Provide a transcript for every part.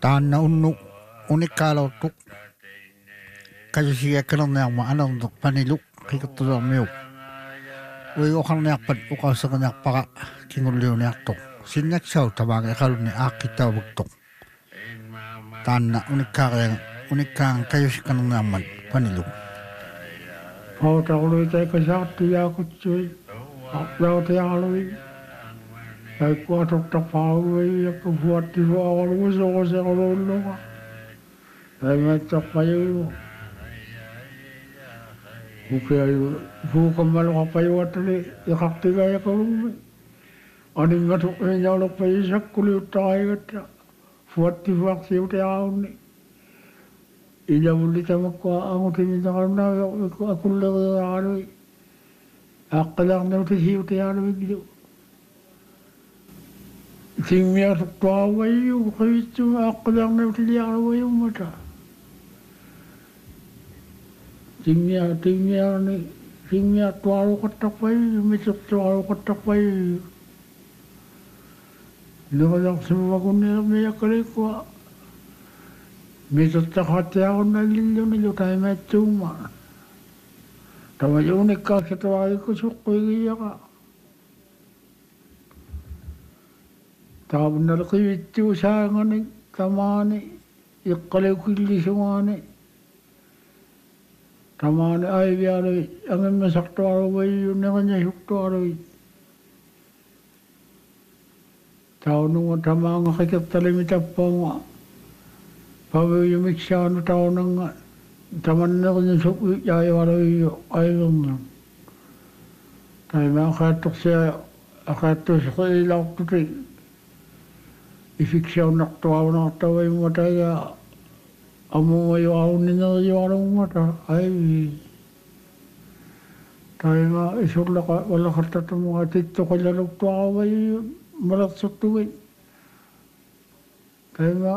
Taanna unnu unikaalautuk kajasiakanarniarma anerneq paniluk qikuttulermiu uiuqarniarpat uqausaqaniarpaqa kingulliuniartoq sinnaksau tamaanga iqalunni aaqqittaavuktoq taanna unikkaan kajasiakanarniarman paniluk pautaquluitaikasaartuyaaqutsuit arlautiaqalui taikkuatortarpaarui yakkufuattifuaqalugusoqosequluulluqa taimaattorpajuu ukiayu fuuqammaluqarpajuatuli iqartigayaqalummi animmatuqmiñaulorpajisakkuliuttaqaigatta fuattifuarsiutiaqaunni ilavulli tamakkua angutimitaqarunaaviqvikku akulleriaqalui aaqqalarnautisiutiaqaluigilu Timmiartuavaiu qivitsu aaqqalarnautiliaqaluiummata timmiartualuqattarpaiu misertualuqattarpaiu nuqalarsimuvakunnilermiakkalikkua misertaqaattiaqunnaillilluni lutaimaatsuumma tamajuunikkaaksetavaalikku suqquigiyaqa taavunnaluqivitsu saangani tamaani iqqaliukillisugaani tamaani aivialui angemmasartuaruvaiu neqañasuktuarui taununga tamaanga qikertalimi tappaunga paviuyumiksaanu taunanga tamanneqañasuk yaayaluiu aiverna taima aqaattorsia aqaattusqiilaartuti ifiksaunartuaunartavaimmataga amumajuarunninerijualummata aivi taima isurlaqa valaqartatumuqa tittoqillaluktuaqavaiu malersertugi taima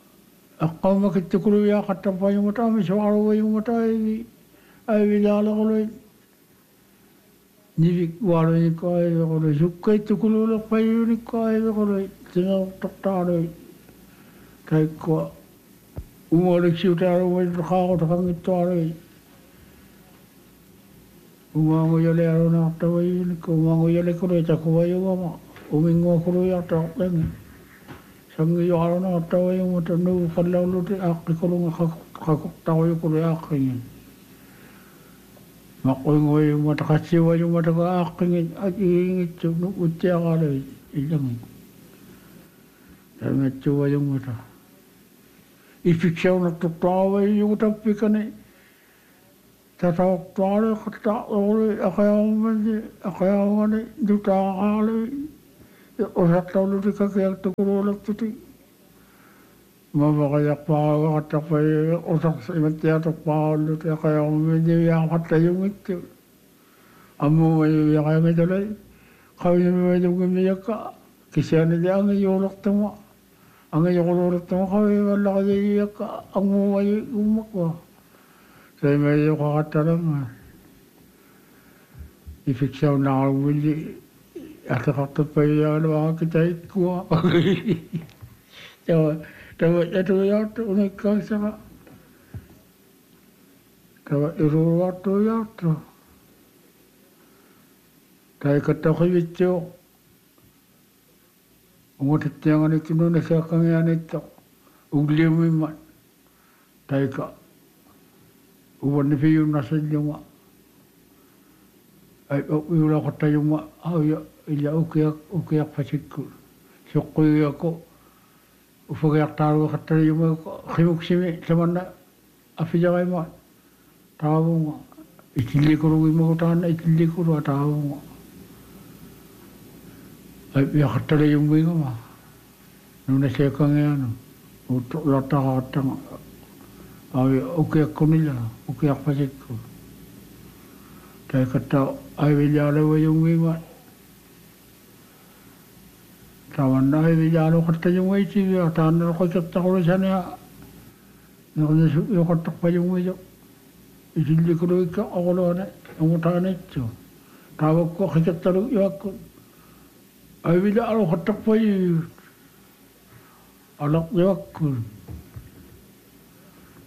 aqqaumakittukuluyaaqattarpaimmata amisuaruvaimmata aivilaaleqului nivik waalunikku aiveqului sukkaittukuluulerpaiunikku aiveqului tinertortaarui taikkua umaaliksiutaaruvaitu qaaqutaqangittuarui umaanguyalearunaartavaiunikku umaanguyalekului takuvayugama uminguakuluiartaortangi sangijuarunaartavaiummata nugu qallaulluti aaqqikulunga qakuqtaruйukului aaqqingi maqquinguayummata qassivayummataka aaqqingi ajiingitsu uttiaqaalui illangi taimatsuvayummata ifiksaunartortuaqavaiugu tappikani tataortualuiqattaaqlorului aqayaungani dutaaqaalui usartaulluti kakiartukuluulertuti mavaqayarpaaqaqattarpaiu usarsimattiatorpaaqulluti aqayaungamidiviaqattayungitsu ammumayuviaqayangitalai qavimivayungimiyakka kisianili angijuulertuma angijuquluulertuma qavivallaqayiiyakka angmumayummakua saimayuqaqattalanga ifiksaunaqarumilli aqeqartarpaiuaaluaqakitaikkua tava unikkaassaqa tava iruuruartuiyaartu taikattaqivitsu umutittianganikkinuna siaqqangianitta ugliumimmat taika uvannipiyunnasillunga iulaqattayunga auya illa ukiaqpasikku suqquigiakku ufagiartaaruiqattariyunga qimuksimi tamanna affijaqaimma taavunga itillikurugimagu taanna itillikurua taavunga aipiaqattariyungigama nuna siaqqangianu uttulattaqaqattanga auya ukiakkunilla ukiaqpasikku taikatta aiviljaalevayungigma tavanna aiviljaaluqattayungaitivia taannalqoikertaqulisania neqnasuqioqattarpajungijo itillikuruikka aquluane umutaanitsu taavakku qikertalu yuakku aiviljaaluqattarpayu alaqjuakku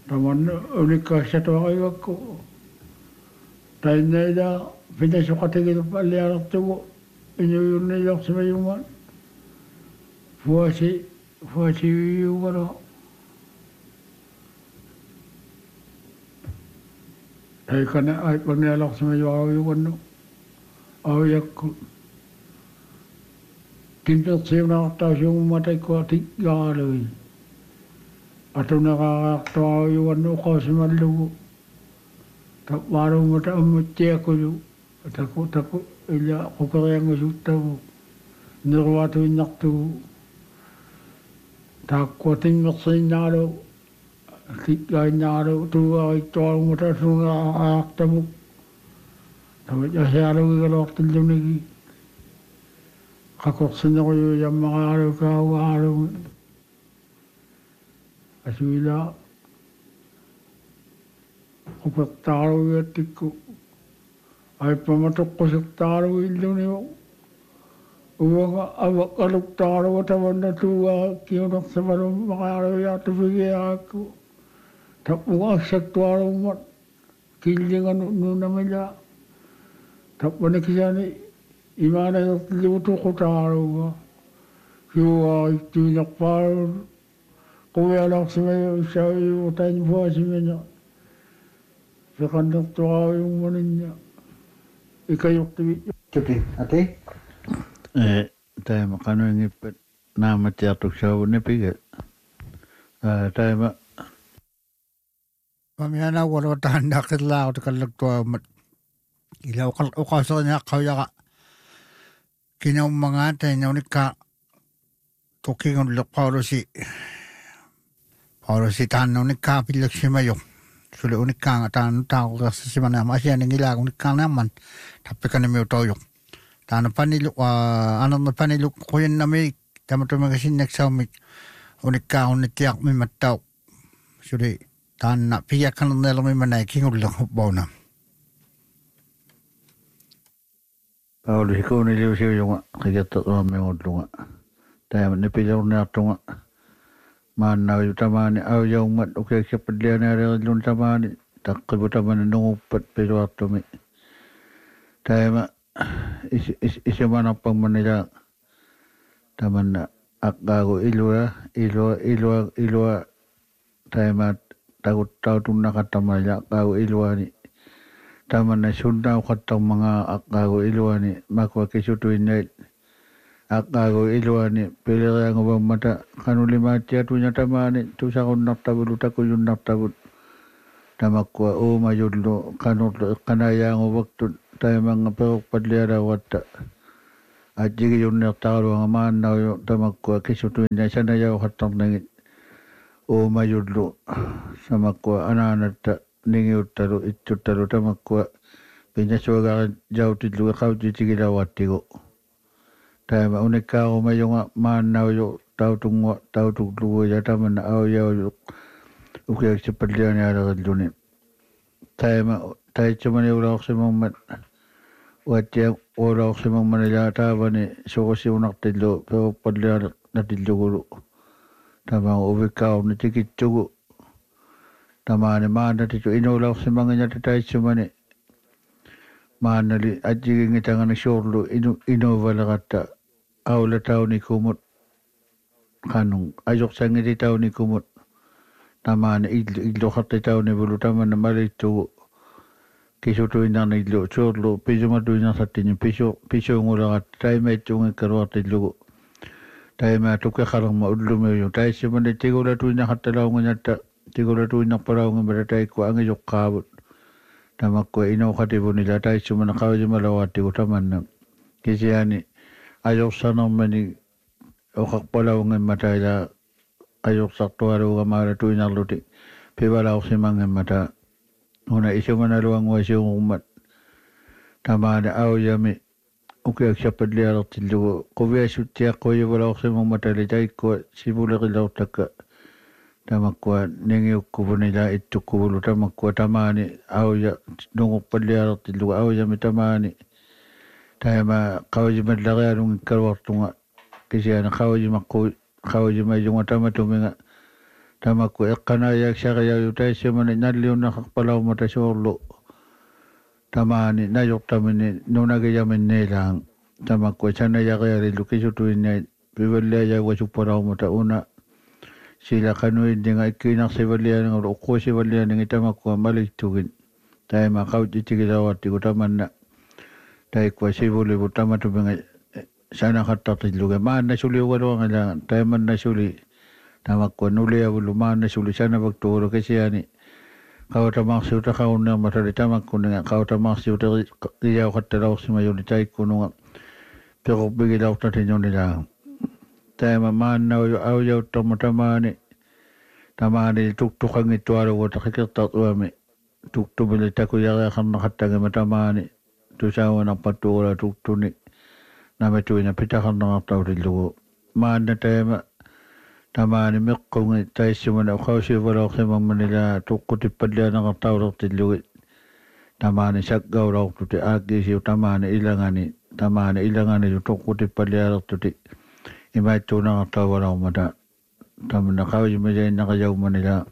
Taman unikka satu ayakku. Taineda pindah suka tinggi tempat liar tu. Ini unni yang semayuman. Fuasi yugara. Tay kana ay pangyalak semayuman. Ayakku. Tindak siya nakakta siyang matay ko ating galoy. Ato nakakatawa yung ko sa malugo. Tapwarong mata amutya ko yung tako ila ko karayang usuta mo. Nirwato yung nakto. Tako tingak sa inaro. Tikay inaro. Tuwa ito ang mata sa nakakakta mo. Tapos siya araw ikalawak tayo nagi. Kakoksan ako yung mga araw. Aswila, kupat taro yatik ay pamatok ko sa taro ilo niyo. Uwang awak alok taro at awan na tuwa, kiyunak sa marong mga araw yato bigay ako. Tapos sa taro mat, kilingan no naman ya. Tapos na kisani, imana yung luto ko taro. Kiwa itinak parang, kuya lang siya yung tayo po siya. Sa kandang tuwa yung manin niya. Ikayok tiwi. Cuti, ate? Tayo makano yung ipit na matiyatok siya ni pigat. Tayo ma... Pamiyana wala tahan nakit lao takalag tuwa mat. Ilaw ukaso niya kaya ka. Kinaw mga tayo niya unik ka. Tuking ulok Paulo si tahan unik ka pilak si mayo. Sulit unik ka nga tahan tao kasi si mana masya ning ilag unik ka naman. Tapi ka nami utoyo. Tahan paniluk paniluk kuyan nami tama tumagasin nagsawmik. Unik ka unik tiyak may mataw. Sulit tahan na piyak ka nang nalang may manay king ulok baw na. Paulo ikaw niliw siya yung kagitat o may udlo nga. Tayo nipilaw na ito nga. Manaw yung tamani ayaw mat okay siya padlian na rin yung tamani. Takbo taman na nungupat pero ato may. Tayo ma isa man ang pangmanila. Taman na akgago ilwa. Tayo ma tagot tao itong nakatamala akgago ilwa ni. Taman na sundaw katang mga akgago ilwa ni. Makwa kisutuin na akgago ilwa ni pilira ng ubang mata kanuli matya tunya tamani tu sa kon naktabul ta ko yun naktabul tamakwa o mayudlo kanutlo kanaya ng waktu tayo mga perok padliara wata at jigi yun naktaro ng manaw yung tamakwa kisutuin na sana yaw katang nangit o mayudlo sa makwa ananata ningi utalo itutalo tamakwa pinyaswaga jaw tidlo kaw jigila watigo. Tayo unik ka ako may yung manaw yung tao tungluwa ya taman na ayaw yung ukyak si padlian niya agad lunin. Tayo cuman yung wala ko si mong mat watya wala ko si mong manilata ba ni suko si unak tidlo pero padlian na tidlo gulo. Tama uwik ka ako na tikit tugo. Tama ni mana tidlo inulaw si mga niya tayo cuman manali at jiging itangan ng shorlo inovala kata awla tao ni kumot kanong ayok sa ngiti tao ni kumot taman idlo kata tao ni bulu taman na malito kiso tuwin na idlo shorlo piso matuwin na sa tinyo piso ngula kata tayo may tungi karwa tidlo tayo may tukya karang maudlo mo yung tayo siya man tigula tuwin na katalaw nga nyata tigula tuwin na paraw nga maratay ko ang ayok kabot tamakwa inokatibo nila tayo cuma nakawaji malawati ko taman na kasi yani ayok sana mani okak palaw ng mata ila ayok sakto araw ka maratuin ang luti piwala ko si mga mata una isyo manaluang wasyo umat tama na aw yami ukyak siya padliarak tilugo kubiya sutiyak ko yung wala ko si mga mata ila ko sibula kilaw taka tamakwa ningi kubo nila itu kubo tamakwa tamani awya nungok padliar tilu awya mi tamani tama kawaji madlaga nung karwartunga kasi ana kawaji ma yung tamatu minga Tamakku ekkana yak sakaya yutaisi mani nalliuna kakpalau mata sorlo. Tamani nayoktamini nunagayamin nilang. Tamakku sana yakayari lukisutuin piwala ya wasupparau mata una. Sila kanuin dengan ikinak sivalia dengan uko sivalia dengan tamakku malik tugin. Tayo makau titigilawati ko taman na. Tayo kwa sibuli ko taman tubinga sana katatidluga. Maan na suli walo ang ilangan. Tayo man na suli. Tamak ko nuli awulu maan na suli sana pagturo kasi yani. Kau tamak siuta kau na matali tamak ko nga. Kau tamak siuta riyaw katalaw si mayo ni tayo ko nung pero bigilaw natin yun nila. Tayo maan na ayaw tamatamaani. Tamaani tuktukang ito araw ko takikitat uwami. Tuktumili tako yaka kan nakatanga matamaani. Tusawa ng patura tuktuni. Namatuin na pitakan ng ataw rilugo. Maan na tayo tamani mikkung tayo simana ukawsi wala ko sa Manila tukutipadya ng ataw rilugo. Tamani sakgaw raw tuti agi siyo tamani ilangani. Tamani ilangani yung tukutipadya raw tuti. Ima ito ng ataw raw mata. Taman na kawsi majayin nakayaw Manila.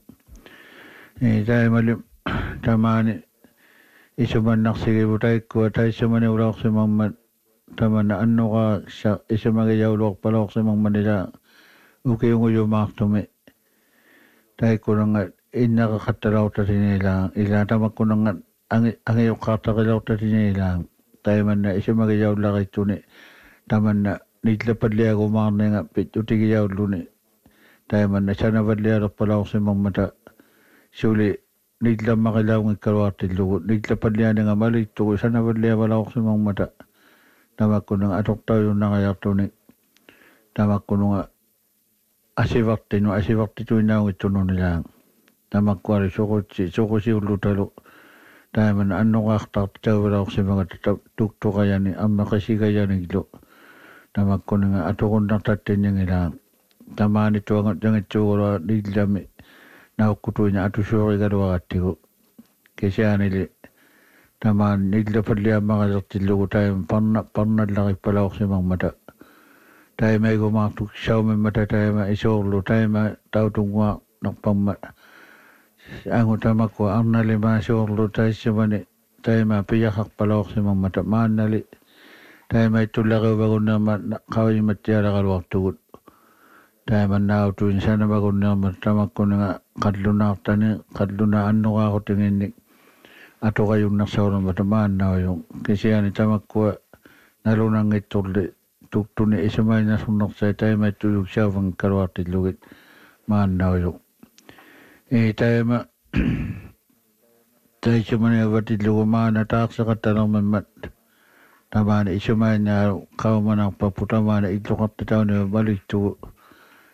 Tayo malim tamani. Isuman naksige butay ko tayo suman ulok sa mga taman na ano ka siya isumagayaw ulok palok sa mga Manila uki yung uyumak tumi tayo ko nga inakakatalaw ta sinilang ilang tamak ko nga ang iyong katakalaw ta sinilang tayo man na isumagayaw lakay tuni taman na nitlapad liya ko mga nga pitutigiyaw luni tayo man na siya nabad liya palok sa mga mata suli nigla makilaw ng karwati lugo. Nigla padliya nga malik tuko. Sana padliya wala ako sa mga mata. Tamak ko nang atok tayo na kaya ito ni. Tamak ko nung asivakti. No asivakti ito na ang ito nila. Tamak ko ari suko si ulutalo. Tayo man ano kaktak tayo wala ako sa mga tukto kaya ni. Ang makasi kaya ni ilo. Tamak ko nang atokon na tatin niya ilang. Tamaan ito ang ito wala nigla mi. Na kutunya atu sore gadwa gattigo kesanile taman nigla padliya mga lottillo tayo panna laki palaw si mang mata tayo may gumatuk siyaw may mata tayo may isorlo tayo may tautungwa nakpamma ang utama ko ang nalima isorlo tayo siya mani tayo may piyakak palaw si mang mata manali tayo may tulakaw bago na kawin matiyara kalwaktugot tayo man na utuin sana bago na matamak ko nga kadlo na ano ka ako tingin ato kayong nasaw na matamaan na yung kasi yan itamak ko nalunang itulde tukto ni isamay na sunok sa tayo may tuyog siya ang karwati lugit maan na yung tayo tayo siya man yung batid lugo maan na taak sa katanong mamat tamaan isamay na kawaman ang paputa maan na ito katataw na balik tugo